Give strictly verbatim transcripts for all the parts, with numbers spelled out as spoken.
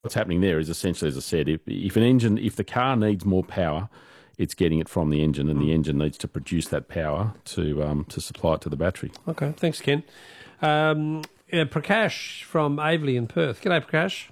what's happening there is essentially, as I said, if, if an engine, if the car needs more power, it's getting it from the engine, and mm. the engine needs to produce that power to um, to supply it to the battery. Okay, thanks, Ken. Um, yeah, Prakash from Aveley in Perth. G'day, Prakash.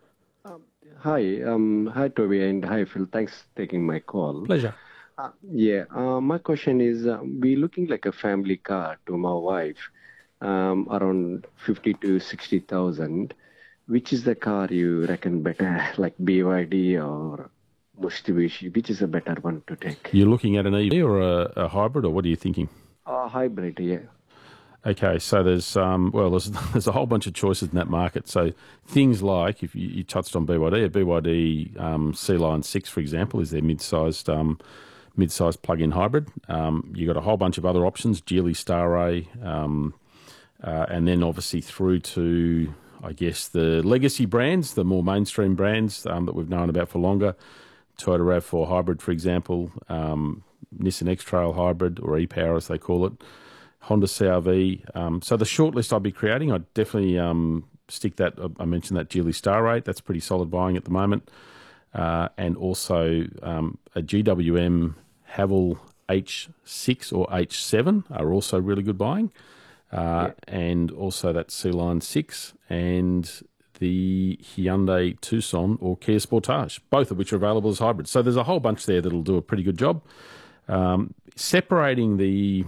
Um, hi, um, hi Toby and hi Phil. Thanks for taking my call. Pleasure. Uh, yeah, uh, my question is, uh, we're looking like a family car to my wife, um, around fifty to sixty thousand. Which is the car you reckon better, like B Y D or Mitsubishi? Which is a better one to take? You're looking at an E V or a, a hybrid, or what are you thinking? A hybrid, yeah. Okay, so there's um, well, there's, there's a whole bunch of choices in that market. So things like, if you, you touched on B Y D, a B Y D um, C-Line six, for example, is their mid-sized um, mid-sized plug-in hybrid. Um, you've got a whole bunch of other options, Geely Starray, um, uh, and then obviously through to, I guess, the legacy brands, the more mainstream brands um, that we've known about for longer. Toyota RAV four Hybrid, for example, um, Nissan X-Trail Hybrid, or e-Power as they call it, Honda C R V. Um, so the shortlist I'd be creating, I'd definitely um, stick that, I mentioned that Geely Starray, that's pretty solid buying at the moment. Uh, and also um, a G W M Haval H six or H seven are also really good buying. Uh, yeah. And also that C-Line six and the Hyundai Tucson or Kia Sportage, both of which are available as hybrids. So there's a whole bunch there that'll do a pretty good job. Um, separating the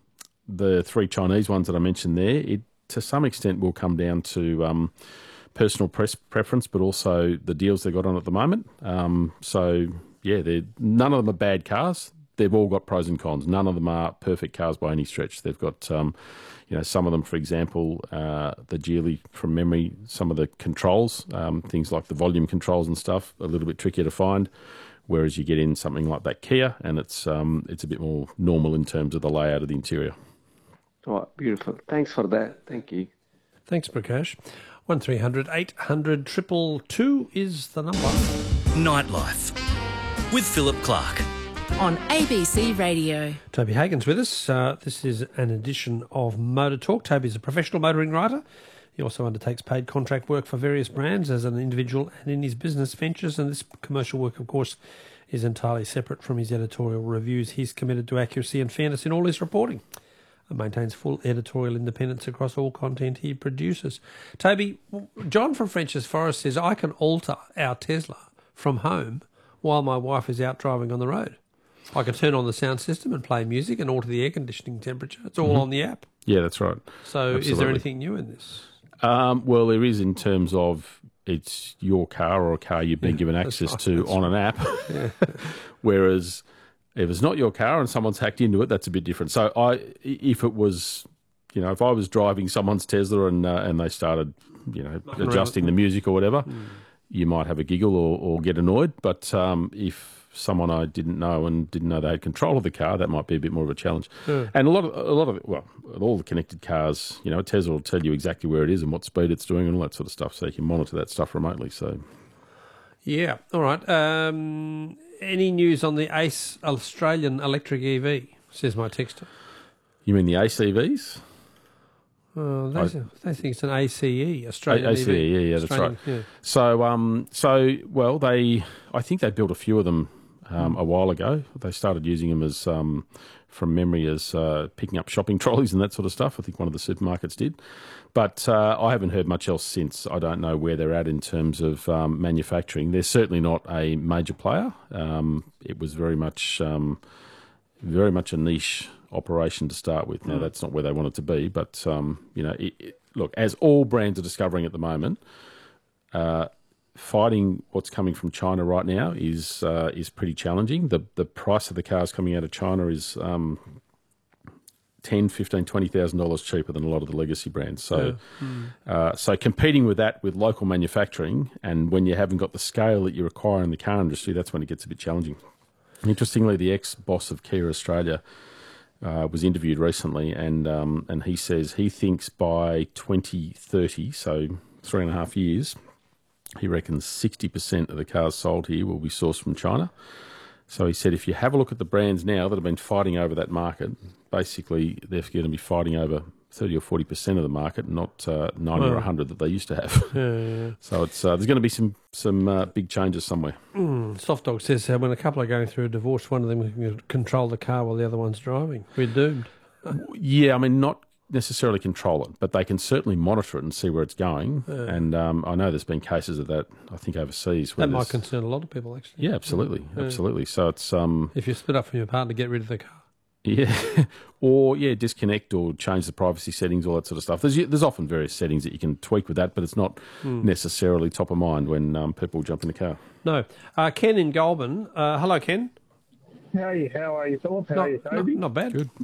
the three Chinese ones that I mentioned there, it to some extent will come down to um, personal pres- preference, but also the deals they've got on at the moment. Um, so, yeah, none of them are bad cars. They've all got pros and cons. None of them are perfect cars by any stretch. They've got, um, you know, some of them, for example, uh, the Geely, from memory, some of the controls, um, things like the volume controls and stuff, a little bit trickier to find. Whereas you get in something like that Kia, and it's um, it's a bit more normal in terms of the layout of the interior. Oh, beautiful. Thanks for that. Thank you. Thanks, Prakash. one three hundred eight hundred two two two is the number. Nightlife with Philip Clark. On A B C Radio. Toby Hagen's with us. Uh, this is an edition of Motor Talk. Toby's a professional motoring writer. He also undertakes paid contract work for various brands as an individual and in his business ventures, and this commercial work, of course, is entirely separate from his editorial reviews. He's committed to accuracy and fairness in all his reporting and maintains full editorial independence across all content he produces. Toby, John from French's Forest says, I can alter our Tesla from home while my wife is out driving on the road. I can turn on the sound system and play music and alter the air conditioning temperature. It's all mm-hmm. on the app. Yeah, that's right. So Absolutely. Is there anything new in this? Um, well, there is in terms of it's your car or a car you've been yeah, given access right, to on right. an app. Yeah. Whereas if it's not your car and someone's hacked into it, that's a bit different. So I, if it was, you know, if I was driving someone's Tesla and uh, and they started, you know, Nothing adjusting the music or whatever, mm. you might have a giggle or, or get annoyed. But um, if someone I didn't know and didn't know they had control of the car, that might be a bit more of a challenge. Yeah. And a lot of a lot of it, well, all the connected cars, you know, Tesla will tell you exactly where it is and what speed it's doing and all that sort of stuff, so you can monitor that stuff remotely. So, yeah, all right. Um, any news on the Ace Australian electric E V? Says my texter. You mean the A C Vs? Oh, they, I, they think it's an A C E, Australian A C E, E V. yeah, yeah, that's Australian, right. Yeah. So, um, so well, they, I think they built a few of them um, mm. a while ago. They started using them as, um, from memory, as uh, picking up shopping trolleys and that sort of stuff. I think one of the supermarkets did. But uh, I haven't heard much else since. I don't know where they're at in terms of um, manufacturing. They're certainly not a major player. Um, it was very much, um, very much a niche operation to start with. Now, mm. that's not where they want it to be, but, um, you know, it, it, look, as all brands are discovering at the moment, uh, fighting what's coming from China right now is uh, is pretty challenging. The the price of the cars coming out of China is um, ten, fifteen, twenty thousand dollars cheaper than a lot of the legacy brands. So, yeah. mm. uh, so competing with that with local manufacturing, and when you haven't got the scale that you require in the car industry, that's when it gets a bit challenging. Interestingly, the ex-boss of Kia Australia Uh, was interviewed recently, and um, and he says he thinks by twenty thirty, so three and a half years, he reckons sixty percent of the cars sold here will be sourced from China. So he said if you have a look at the brands now that have been fighting over that market, basically they're going to be fighting over thirty or forty percent of the market, not uh, ninety Oh. or a hundred that they used to have. Yeah, yeah, yeah. So it's uh, there's going to be some some uh, big changes somewhere. Mm, Soft Dog says uh, when a couple are going through a divorce, one of them can control the car while the other one's driving. We're doomed. Yeah, I mean, not necessarily control it, but they can certainly monitor it and see where it's going. And um, I know there's been cases of that, I think, overseas. Where That might there's- concern a lot of people, actually. Yeah, absolutely, Yeah. absolutely. So it's um, If you split up from your partner, get rid of the car. yeah, or yeah, disconnect or change the privacy settings, all that sort of stuff. There's there's often various settings that you can tweak with that, but it's not necessarily top of mind when um, people jump in the car. No. Uh, Ken in Goulburn. Uh, hello, Ken. Hey, how are you, Philip? How Not, are you, not, Toby? not bad. Good.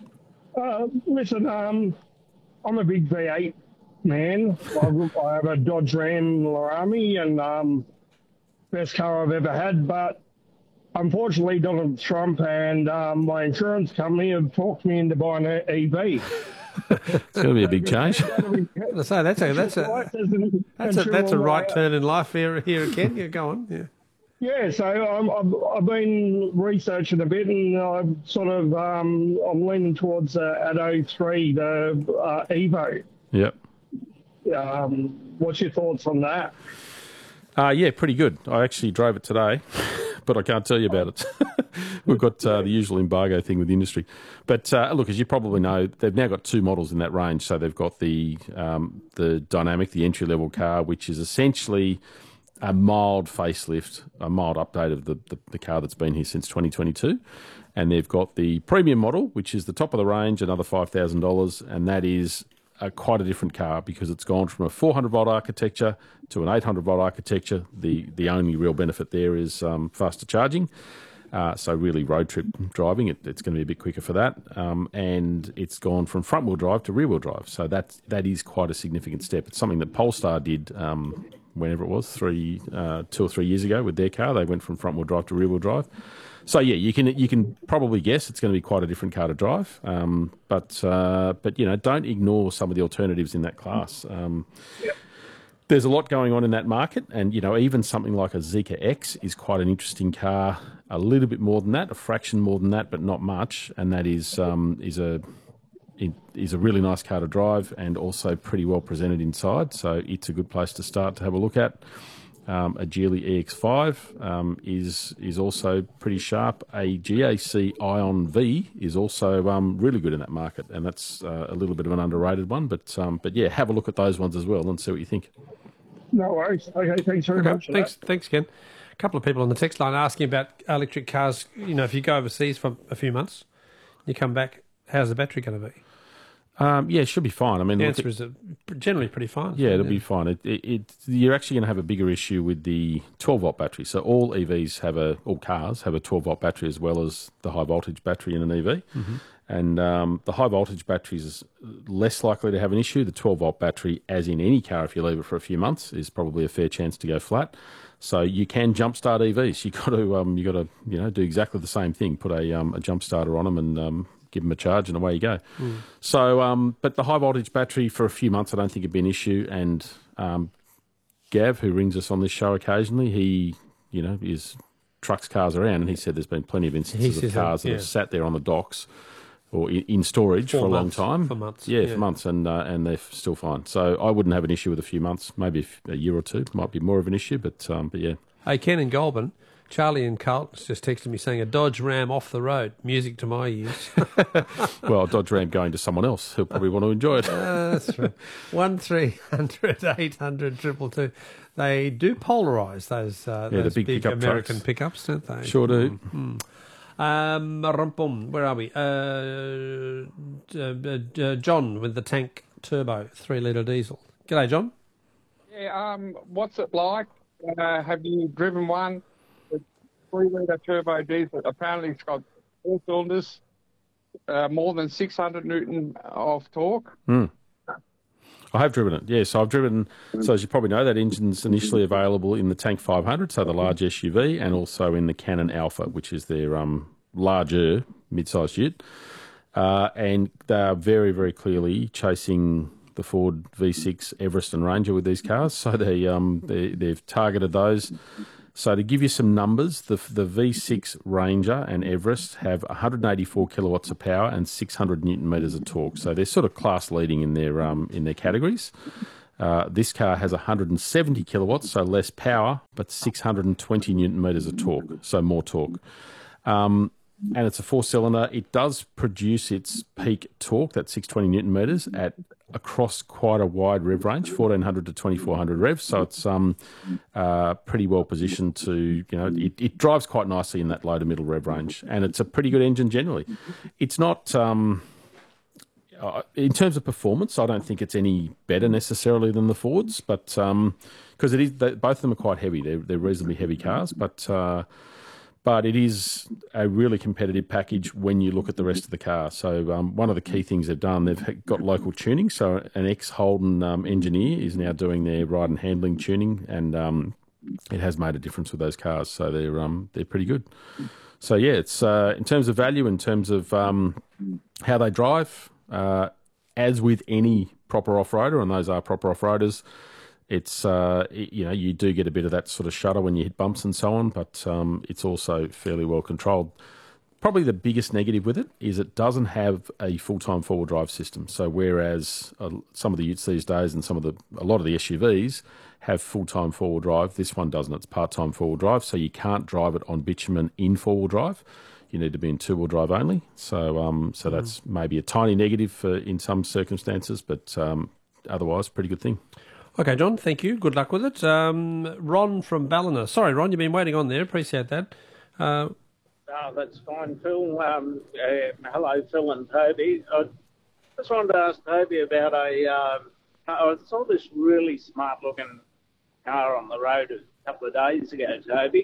Uh, listen, um, I'm a big V eight man. I, I have a Dodge Ram Laramie, and um, best car I've ever had. But unfortunately, Donald Trump and um, my insurance company have talked me into buying an E V. It's going to be a big change. I say that's a that's a that's a that's a right turn in life here, here Ken. Yeah, go on. Yeah. Yeah, so I'm, I've, I've been researching a bit, and I've sort of um, I'm leaning towards uh, Atto three, the uh, Evo. Yep. Um, what's your thoughts on that? Uh, yeah, pretty good. I actually drove it today, but I can't tell you about it. We've got uh, the usual embargo thing with the industry. But uh, look, as you probably know, they've now got two models in that range. So they've got the um, the Dynamic, the entry-level car, which is essentially a mild facelift, a mild update of the, the, the car that's been here since twenty twenty-two. And they've got the premium model, which is the top of the range, another five thousand dollars, and that is a, quite a different car because it's gone from a four hundred volt architecture to an eight hundred volt architecture. The the only real benefit there is um, faster charging. Uh, so really road trip driving, it, it's going to be a bit quicker for that. Um, and it's gone from front wheel drive to rear wheel drive. So that's, that is quite a significant step. It's something that Polestar did um, whenever it was, three, uh, two or three years ago with their car. They went from front wheel drive to rear wheel drive. So yeah, you can you can probably guess it's going to be quite a different car to drive. Um, but uh, but you know, don't ignore some of the alternatives in that class. Um, Yep. There's a lot going on in that market, and you know, even something like a Zeekr X is quite an interesting car. A little bit more than that, a fraction more than that, but not much. And that is um, is a it is a really nice car to drive, and also pretty well presented inside. So it's a good place to start to have a look at. Um, a Geely E X five um, is is also pretty sharp. A G A C Ion V is also um, really good in that market, and that's uh, a little bit of an underrated one. But um, but yeah, have a look at those ones as well and see what you think. No worries. Okay, thanks very Okay, much. for thanks, that. thanks, Ken. A couple of people on the text line asking about electric cars. You know, if you go overseas for a few months, you come back, how's the battery going to be? Um, yeah, it should be fine. I mean, The look, answer is uh, generally pretty fine. yeah, it'll be fine. It, it, it you're actually going to have a bigger issue with the twelve volt battery. So all E Vs have a, all cars have a twelve volt battery as well as the high voltage battery in an E V. Mm-hmm. And um, the high voltage battery is less likely to have an issue. The twelve volt battery, as in any car, if you leave it for a few months, is probably a fair chance to go flat. So you can jumpstart E Vs. You got to um, you got to you know do exactly the same thing. Put a um, a jump starter on them and um, give them a charge, and away you go. Mm. So, um, but the high voltage battery for a few months, I don't think it'd be an issue. And um, Gav, who rings us on this show occasionally, he you know is trucks cars around, and he said there's been plenty of instances of cars that, yeah. that have sat there on the docks or in storage for, for a months, long time. For months. Yeah, yeah. for months, and uh, and they're still fine. So I wouldn't have an issue with a few months. Maybe a year or two might be more of an issue, but um, but yeah. Hey, Ken in Goulburn, Charlie in Carlton's just texted me saying a Dodge Ram off the road. Music to my ears. Well, Dodge Ram going to someone else who'll probably want to enjoy it. uh, that's right. One three hundred eight hundred triple two. They do polarise those, uh, yeah, those the big, big pickup American trucks. pickups, don't they? Sure do. Mm-hmm. Um, rumpum, where are we? Uh, uh, uh, John with the tank turbo, three litre diesel. G'day, John. Yeah, um, what's it like? Uh, have you driven one with three litre turbo diesel? Apparently it's got four cylinders, uh, more than six hundred newton of torque. Mm. I have driven it, yeah. So I've driven, so as you probably know, that engine's initially available in the Tank five hundred, so the large S U V, and also in the Canon Alpha, which is their um, larger mid-sized ute. Uh, and they are very, very clearly chasing the Ford V six Everest and Ranger with these cars. So they, um, they, they've targeted those. So to give you some numbers, the the V six Ranger and Everest have one hundred eighty-four kilowatts of power and six hundred newton meters of torque. So they're sort of class leading in their um, in their categories. Uh, this car has one hundred seventy kilowatts, so less power, but six hundred twenty newton meters of torque, so more torque. Um, and it's a four-cylinder. It does produce its peak torque, that's six hundred twenty newton meters, at across quite a wide rev range, fourteen hundred to twenty-four hundred revs. So it's um, uh, pretty well positioned to, you know, it, it drives quite nicely in that low to middle rev range, and it's a pretty good engine generally. It's not. Um, Uh, in terms of performance, I don't think it's any better necessarily than the Fords, but because um, it is, they, both of them are quite heavy. They're, they're reasonably heavy cars, but uh, but it is a really competitive package when you look at the rest of the car. So um, one of the key things they've done, they've got local tuning. So an ex-Holden um, engineer is now doing their ride and handling tuning, and um, it has made a difference with those cars. So they're um, they're pretty good. So yeah, it's uh, in terms of value, in terms of um, how they drive. Uh, as with any proper off-roader, and those are proper off-roaders, it's uh, it, you know you do get a bit of that sort of shudder when you hit bumps and so on, but um, it's also fairly well controlled. Probably the biggest negative with it is it doesn't have a full-time four-wheel drive system. So whereas uh, some of the Utes these days and some of the a lot of the S U Vs have full-time four-wheel drive, this one doesn't. It's part-time four-wheel drive, so you can't drive it on bitumen in four-wheel drive. You need to be in two-wheel drive only. So um, so that's maybe a tiny negative for, in some circumstances, but um, otherwise, pretty good thing. Okay, John, thank you. Good luck with it. Um, Ron from Ballina. Sorry, Ron, you've been waiting on there. Appreciate that. Uh, oh, that's fine, Phil. Um, uh, hello, Phil and Toby. I just wanted to ask Toby about a... Uh, I saw this really smart-looking car on the road a couple of days ago, Toby.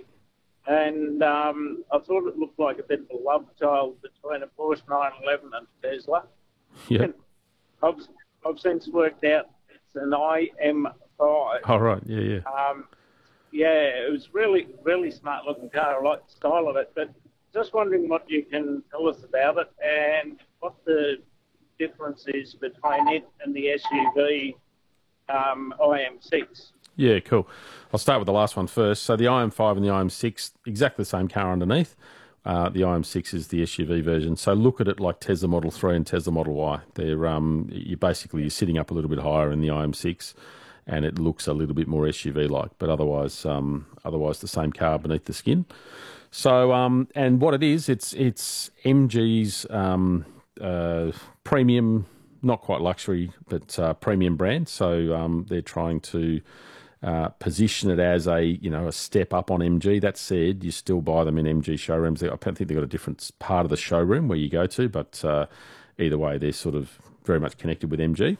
And um, I thought it looked like a bit of a love child between a Porsche nine eleven and Tesla. Yeah. I've, I've since worked out it's an I M five. Oh, right. Yeah, yeah. Um, yeah, it was really, really smart looking car. I like the style of it. But just wondering what you can tell us about it and what the difference is between it and the S U V um, I M six. Yeah, cool. I'll start with the last one first. So the I M five and the I M six, exactly the same car underneath. Uh, the I M six is the S U V version. So look at it like Tesla Model three and Tesla Model Y. They're um, you basically you're sitting up a little bit higher in the I M six, and it looks a little bit more S U V-like, but otherwise, um, otherwise the same car beneath the skin. So um, and what it is, it's it's M G's um, uh, premium, not quite luxury, but uh, premium brand. So um, they're trying to Uh, position it as a you know a step up on M G. That said, you still buy them in M G showrooms. I think they've got a different part of the showroom where you go to, but uh, either way, they're sort of very much connected with M G.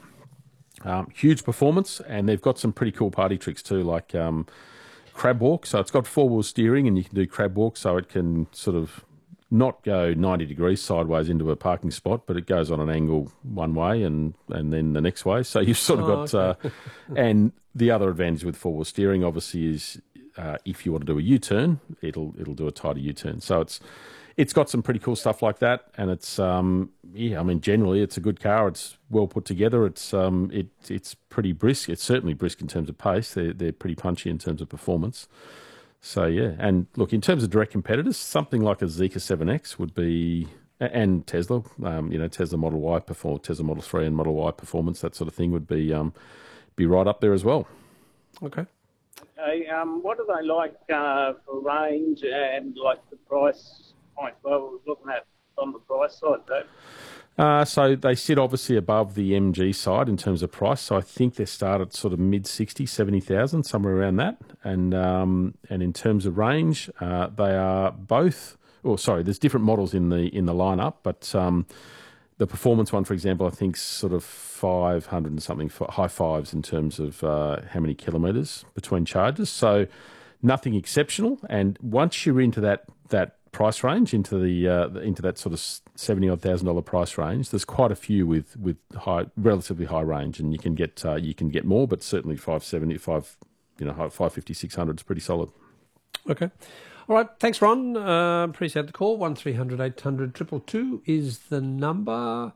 Um, huge performance, and they've got some pretty cool party tricks too, like um, crab walk. So it's got four wheel steering, and you can do crab walk, so it can sort of not go ninety degrees sideways into a parking spot, but it goes on an angle one way and, and then the next way. So you've sort of oh, got... okay. uh, and the other advantage with four-wheel steering, obviously, is uh, if you want to do a U-turn, it'll it'll do a tighter U-turn. So it's it's got some pretty cool stuff like that, and it's um yeah, I mean generally it's a good car. It's well put together. It's um it it's pretty brisk. It's certainly brisk in terms of pace. They're they're pretty punchy in terms of performance. So yeah, and look, in terms of direct competitors, something like a Zeekr seven X would be, and Tesla, um, you know, Tesla Model Y perform, Tesla Model three and Model Y performance, that sort of thing would be um, be right up there as well. Okay. Okay. Um, what are they like uh, for range and like the price point? Well, we're looking at on the price side, though. Uh, so they sit obviously above the M G side in terms of price. So I think they start at sort of mid sixty, seventy thousand, somewhere around that. And um, and in terms of range, uh, they are both. Oh, sorry, there's different models in the in the lineup, but um, the performance one, for example, I think sort of five hundred and something, high fives in terms of uh, how many kilometres between charges. So nothing exceptional. And once you're into that that price range, into the uh, into that sort of seventy odd thousand dollar price range, there's quite a few with with high, relatively high range, and you can get uh, you can get more, but certainly five seventy, five, you know, five fifty, six hundred is pretty solid. Okay. All right. Thanks, Ron. Uh, appreciate the call. One three hundred eight hundred two two is the number.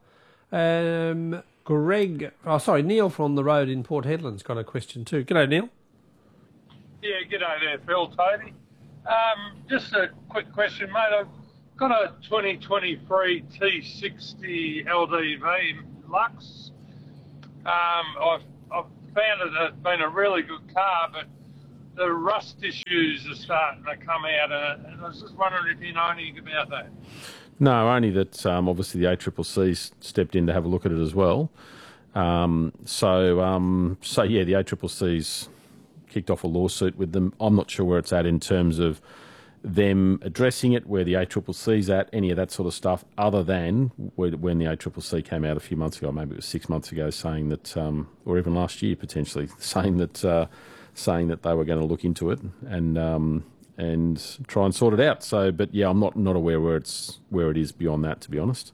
Um, Greg, oh sorry, Neil from the road in Port Hedland's got a question too. G'day, Neil. Yeah, g'day there, Phil, Toby. Um, just a quick question, mate. I've got a twenty twenty-three T sixty L D V Lux. Um, I've, I've found it has been a really good car, but the rust issues are starting to come out, and, and I was just wondering if you know anything about that. No, only that um, obviously the A C C C stepped in to have a look at it as well. Um, so, um, so yeah, the A C C C's kicked off a lawsuit with them. I'm not sure where it's at in terms of them addressing it, where the A C C C's at, any of that sort of stuff, other than when the A C C C came out a few months ago, maybe it was six months ago, saying that, um, or even last year potentially, saying that uh, saying that they were going to look into it and um, and try and sort it out. So, but yeah, I'm not not aware where it's where it is beyond that, to be honest.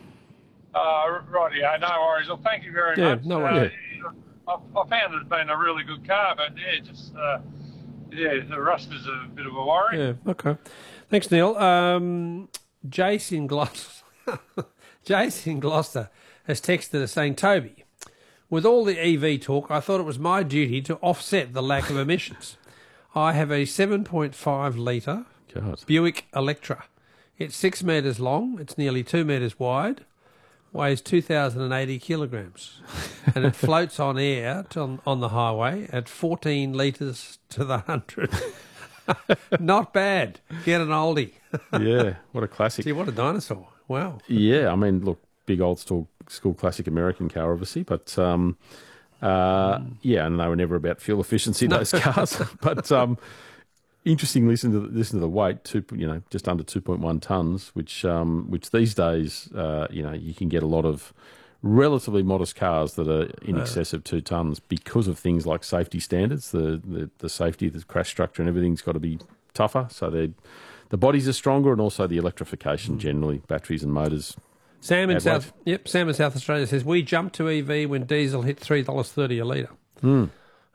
Uh, rightio, no worries. Well, thank you very Yeah, much. no worries. Uh, I, I found it been a really good car, but yeah, just uh, yeah, the rust is a bit of a worry. Yeah, okay. Thanks, Neil. Um, Jace in Gloucester, Jace in Gloucester has texted us saying, Toby, with all the E V talk, I thought it was my duty to offset the lack of emissions. I have a seven point five litre God. Buick Electra. It's six metres long. It's nearly two metres wide. Weighs two thousand eighty kilograms, and it floats on air to, on, on the highway at fourteen litres to the hundred. Not bad. Get an oldie. Yeah, what a classic. Gee, what a dinosaur. Wow. Yeah, I mean, look, big old school, school classic American car, obviously, but um, uh, mm. yeah, and they were never about fuel efficiency, those cars. But um, interesting, listen to listen to the weight, two, you know, just under two point one tonnes, which um, which these days, uh, you know, you can get a lot of relatively modest cars that are in excess of two tonnes because of things like safety standards. The, the the safety, the crash structure, and everything's got to be tougher. So they the bodies are stronger, and also the electrification generally, batteries and motors. Sam in add South, weight. yep, Sam in South Australia says we jumped to E V when diesel hit three dollars thirty a litre. Mm.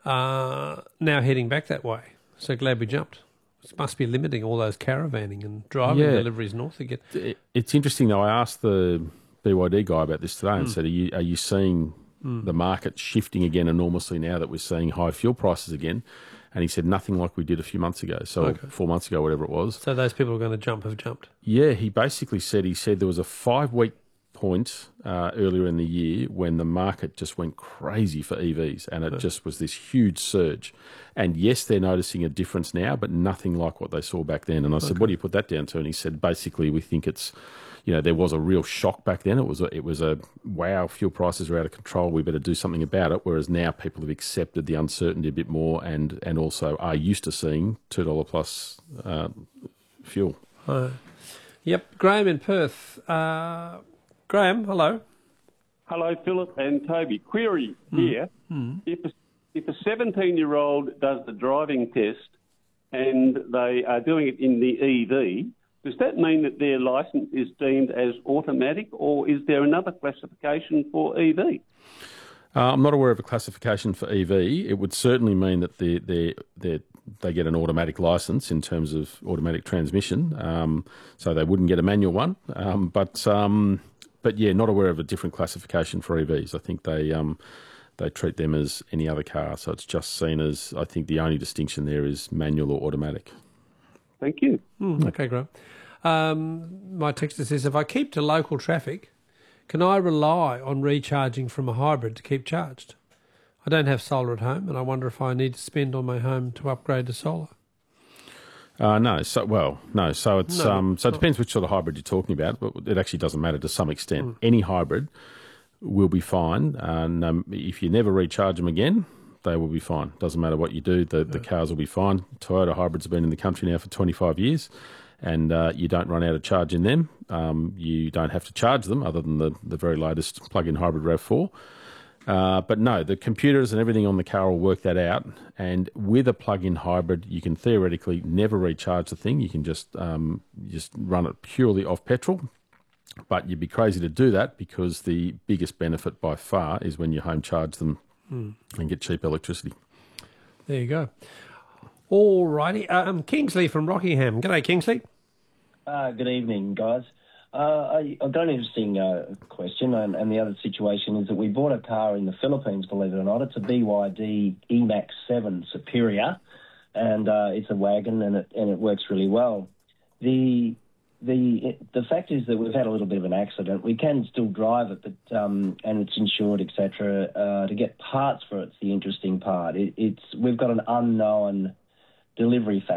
Uh, now heading back that way. So glad we jumped. It must be limiting all those caravanning and driving Yeah. deliveries north again. It- It's interesting though. I asked the B Y D guy about this today and Mm. said, "Are you are you seeing Mm. the market shifting again enormously now that we're seeing high fuel prices again?" And he said, "Nothing like we did a few months ago, so Okay. four months ago, whatever it was." So those people who are going to jump have jumped. Yeah, he basically said he said there was a five week point uh, earlier in the year when the market just went crazy for E Vs, and it just was this huge surge. And yes, they're noticing a difference now, but nothing like what they saw back then. And I said, "What do you put that down to?" And he said, "Basically, we think it's." You know, there was a real shock back then. It was a, it was a, wow, fuel prices are out of control. We better do something about it. Whereas now people have accepted the uncertainty a bit more and, and also are used to seeing two dollars plus uh, fuel. Uh, yep, Graham in Perth. Uh, Graham, hello. Hello, Philip and Toby. Query here. Mm. If a, if a seventeen-year-old does the driving test and they are doing it in the E V, does that mean that their licence is deemed as automatic, or is there another classification for E V? Uh, I'm not aware of a classification for E V. It would certainly mean that they they they they get an automatic licence in terms of automatic transmission, um, so they wouldn't get a manual one. Um, but um, but yeah, not aware of a different classification for E Vs. I think they um, they treat them as any other car, so it's just seen as. I think the only distinction there is manual or automatic. Thank you. Mm, okay, Graham. Um, my texter says, if I keep to local traffic, can I rely on recharging from a hybrid to keep charged? I don't have solar at home, and I wonder if I need to spend on my home to upgrade to solar. Uh, no, so well, no. So it's No, um, so it not- depends which sort of hybrid you're talking about, but it actually doesn't matter to some extent. Mm. Any hybrid will be fine, and um, if you never recharge them again, they will be fine. Doesn't matter what you do, the, the cars will be fine. Toyota hybrids have been in the country now for twenty-five years, and uh, you don't run out of charge in them. Um, you don't have to charge them, other than the, the very latest plug-in hybrid RAV four. Uh, but no, the computers and everything on the car will work that out. And with a plug-in hybrid, you can theoretically never recharge the thing. You can just um, just run it purely off petrol. But you'd be crazy to do that, because the biggest benefit by far is when you home charge them Mm. and get cheap electricity. There you go. All righty. Um, Kingsley from Rockingham. G'day, Kingsley. Uh, good evening, guys. Uh, I, I've got an interesting uh, question, and, and the other situation is that we bought a car in the Philippines, believe it or not. It's a B Y D E MAX seven Superior. and uh, it's a wagon, and it and it works really well. The the the fact is that we've had a little bit of an accident. We can still drive it, but um, and it's insured, et cetera. Uh, to get parts for it's the interesting part. It, it's we've got an unknown delivery factor.